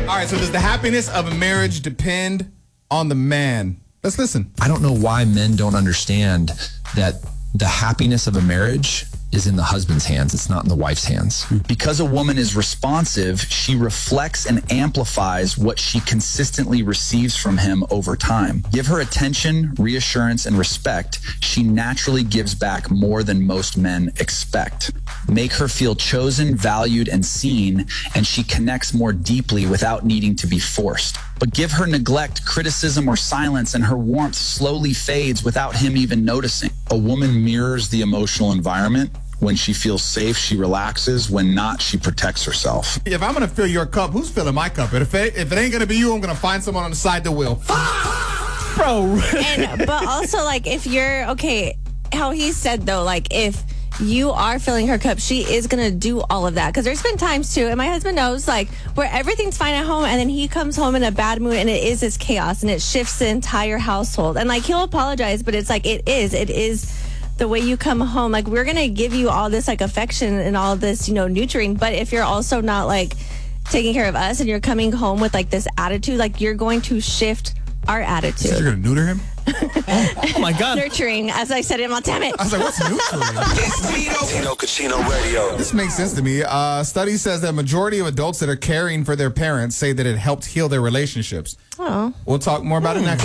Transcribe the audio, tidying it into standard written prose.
All right, so does the happiness of a marriage depend on the man? Let's listen. I don't know why men don't understand that the happiness of a marriage is in the husband's hands. It's not in the wife's hands. Because a woman is responsive, she reflects and amplifies what she consistently receives from him over time. Give her attention, reassurance, and respect. She naturally gives back more than most men expect. Make her feel chosen, valued, and seen, and she connects more deeply without needing to be forced. But give her neglect, criticism, or silence, and her warmth slowly fades without him even noticing. A woman mirrors the emotional environment. When she feels safe, she relaxes. When not, she protects herself. If I'm going to fill your cup, who's filling my cup? If it ain't going to be you, I'm going to find someone on the side that will. Bro. But also, like, if you're, okay, how he said, though, like, if you are filling her cup, she is going to do all of that. Because there's been times, too, and my husband knows, like, where everything's fine at home, and then he comes home in a bad mood, and it is this chaos, and it shifts the entire household. And, like, he'll apologize, but it's like, it is the way you come home. Like, we're going to give you all this, like, affection and all this, nurturing. But if you're also not, like, taking care of us and you're coming home with, like, this attitude, like, you're going to shift our attitude. You're going to neuter him? Oh, my God. Nurturing, as I said it, damn it. I was like, what's neutering? Tino Casino Radio. This makes sense to me. Study says that majority of adults that are caring for their parents say that it helped heal their relationships. Oh. We'll talk more about it next.